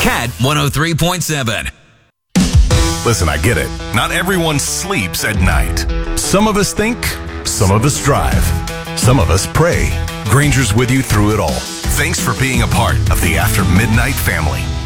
Cat 103.7. Listen, I get it. Not everyone sleeps at night. Some of us think, some of us drive, some of us pray. Granger's with you through it all. Thanks for being a part of the After Midnight family.